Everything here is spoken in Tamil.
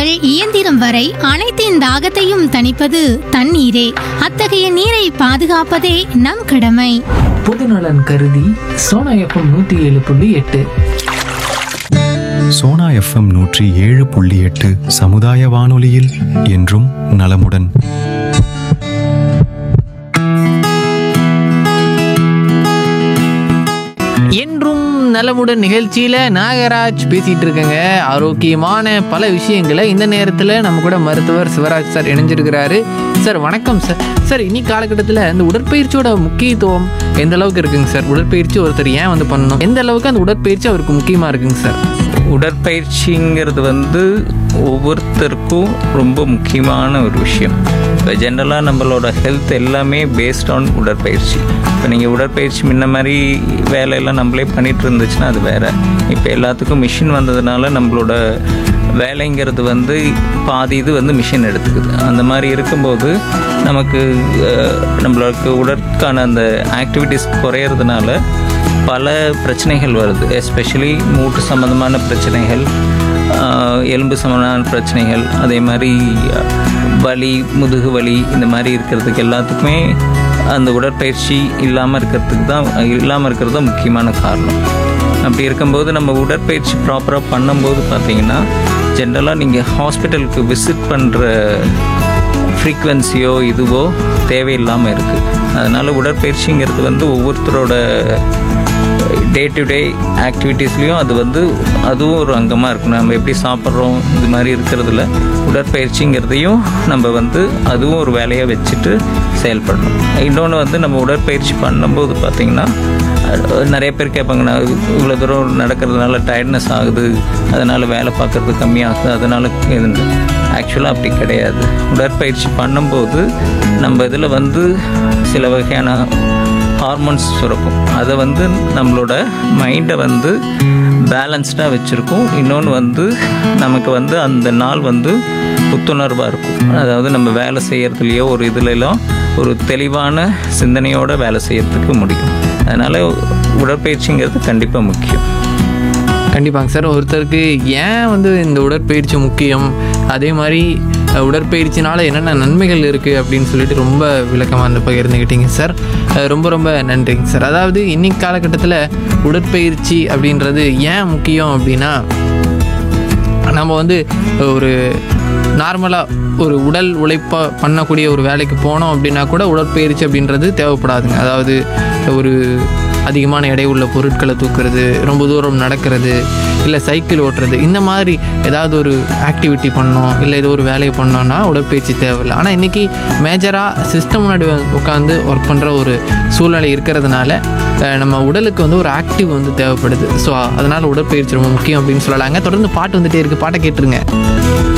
முதல் இயந்திரம் வரை அனைத்தின் தாகத்தையும் தணிப்பது தண்ணீரே. அத்தகைய நீரை பாதுகாப்பதே நம் கடமை. பொதுநலன் கருதி சோனா எஃப்எம் 107.8. சோனா எஃப்எம் 107.8 சமுதாய வானொலியில் என்றும் நலமுடன். என்றும் நலமுடன் நிகழ்ச்சியில் நாகராஜ் பேசிகிட்டு இருக்கேங்க. ஆரோக்கியமான பல விஷயங்களை இந்த நேரத்தில் நம்ம கூட மருத்துவர் சிவராஜ் சார் இணைஞ்சிருக்கிறாரு. சார் வணக்கம் சார். சார் இன்னைக்கு காலகட்டத்தில் இந்த உடற்பயிற்சியோட முக்கியத்துவம் எந்த அளவுக்கு இருக்குங்க சார்? உடற்பயிற்சி ஒருத்தர் ஏன் பண்ணணும், எந்த அளவுக்கு அந்த உடற்பயிற்சி அவருக்கு முக்கியமாக இருக்குங்க சார்? உடற்பயிற்சிங்கிறது ஒவ்வொருத்தருக்கும் ரொம்ப முக்கியமான ஒரு விஷயம். இப்போ ஜென்ரலாக நம்மளோட ஹெல்த் எல்லாமே பேஸ்ட் ஆன் உடற்பயிற்சி. இப்போ நீங்கள் உடற்பயிற்சி முன்ன மாதிரி வேலையெல்லாம் நம்மளே பண்ணிகிட்டு இருந்துச்சுன்னா அது வேறு. இப்போ எல்லாத்துக்கும் மிஷின் வந்ததுனால நம்மளோட வேலைங்கிறது பாதி இது மிஷின் எடுத்துக்குது. அந்த மாதிரி இருக்கும்போது நமக்கு நம்மளுக்கு உடற்கான அந்த ஆக்டிவிட்டீஸ் குறையிறதுனால பல பிரச்சனைகள் வருது. எஸ்பெஷலி மூட்டு சம்மந்தமான பிரச்சனைகள், எலும்பு சம்மந்தமான பிரச்சனைகள், அதே மாதிரி வலி, முதுகு வலி, இந்த மாதிரி இருக்கிறதுக்கு எல்லாத்துக்குமே அந்த உடற்பயிற்சி இல்லாமல் இருக்கிறது தான் முக்கியமான காரணம். அப்படி இருக்கும்போது நம்ம உடற்பயிற்சி ப்ராப்பராக பண்ணும்போது பார்த்திங்கன்னா ஜென்ரலாக நீங்கள் ஹாஸ்பிட்டலுக்கு விசிட் பண்ணுற ஃப்ரீக்வன்சியோ இதுவோ தேவையில்லாமல் இருக்குது. அதனால் உடற்பயிற்சிங்கிறது ஒவ்வொருத்தரோட டே டு டே ஆக்டிவிட்டீஸ்லேயும் அதுவும் ஒரு அங்கமாக இருக்கணும். நம்ம எப்படி சாப்பிட்றோம் இது மாதிரி இருக்கிறதுல உடற்பயிற்சிங்கிறதையும் நம்ம அதுவும் ஒரு வேலையாக வச்சுட்டு செயல்படணும். இன்னொன்று நம்ம உடற்பயிற்சி பண்ணும்போது பார்த்திங்கன்னா நிறைய பேர் கேட்பாங்க, நான் இவ்வளோ தூரம் நடக்கிறதுனால டயர்ட்னஸ் ஆகுது, அதனால் வேலை பார்க்குறது கம்மியாகுது, அதனால் இது. ஆக்சுவலாக அப்படி கிடையாது. உடற்பயிற்சி பண்ணும்போது நம்ம இதில் சில வகையான ஹார்மோன்ஸ் சுரக்கும். அதை நம்மளோட மைண்டை பேலன்ஸ்டாக வச்சுருக்கும். இன்னொன்று நமக்கு அந்த நாள் புத்துணர்வாக இருக்கும். அதாவது நம்ம வேலை செய்கிறதுலையோ ஒரு இதுலாம் ஒரு தெளிவான சிந்தனையோடு வேலை செய்யறதுக்கு முடியும். அதனால் உடற்பயிற்சிங்கிறது கண்டிப்பாக முக்கியம். கண்டிப்பாங்க சார். ஒருத்தருக்கு ஏன் இந்த உடற்பயிற்சி முக்கியம், அதே மாதிரி உடற்பயிற்சினால் என்னென்ன நன்மைகள் இருக்குது அப்படின்னு சொல்லிட்டு ரொம்ப விளக்கமாக பகிர்ந்துக்கிட்டீங்க சார். ரொம்ப ரொம்ப நன்றிங்க சார். அதாவது இன்னைக்கு காலகட்டத்தில் உடற்பயிற்சி அப்படின்றது ஏன் முக்கியம் அப்படின்னா, நம்ம ஒரு நார்மலாக ஒரு உடல் உழைப்பாக பண்ணக்கூடிய ஒரு வேலைக்கு போனோம் அப்படின்னா கூட உடற்பயிற்சி அப்படின்றது தேவைப்படாதுங்க. அதாவது ஒரு அதிகமான எடை உள்ள பொருட்களை தூக்குறது, ரொம்ப தூரம் நடக்கிறது, இல்லை சைக்கிள் ஓட்டுறது, இந்த மாதிரி ஏதாவது ஒரு ஆக்டிவிட்டி பண்ணோம், இல்லை ஏதோ ஒரு வேலையை பண்ணோன்னா உடற்பயிற்சி தேவையில்லை. ஆனால் இன்றைக்கி மேஜராக சிஸ்டம் முன்னாடி உட்காந்து ஒர்க் பண்ணுற ஒரு சூழ்நிலை இருக்கிறதுனால நம்ம உடலுக்கு ஒரு ஆக்டிவ் தேவைப்படுது. ஸோ அதனால் உடற்பயிற்சி ரொம்ப முக்கியம் அப்படின்னு சொல்லலாங்க. தொடர்ந்து பாட்டு வந்துகிட்டே இருக்குது, பாட்டை கேட்டுருங்க.